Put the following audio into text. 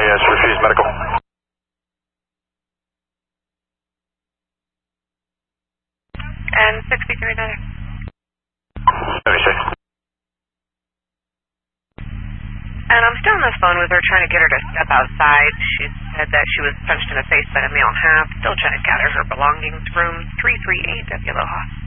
SAS, refuse medical. And 63 76. And I'm still on the phone with her, trying to get her to step outside. She said that she was punched in the face by a male half, still trying to gather her belongings. Room 338 at the Aloha.